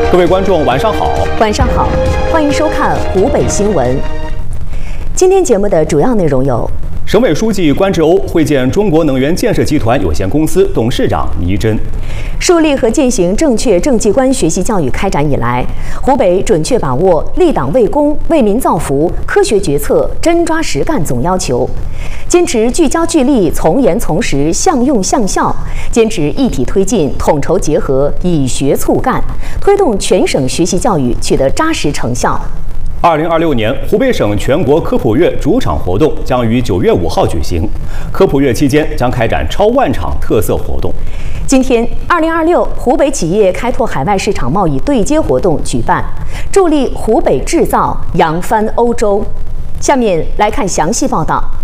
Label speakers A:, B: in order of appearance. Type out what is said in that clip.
A: 各位观众，晚上好！
B: 晚上好，欢迎收看湖北新闻。今天节目的主要内容有：
A: 省委书记关志欧会见中国能源建设集团有限公司董事长倪真。
B: 树立和践行正确政绩观学习教育开展以来，湖北准确把握立党为公、为民造福、科学决策、真抓实干总要求，坚持聚焦聚力、从严从实、向用向效，坚持一体推进、统筹结合、以学促干，推动全省学习教育取得扎实成效。
A: 2026年湖北省全国科普月主场活动将于9月5号举行。科普月期间将开展超万场特色活动。
B: 今天，2026湖北企业开拓海外市场贸易对接活动举办，助力湖北制造扬帆欧洲。下面来看详细报道。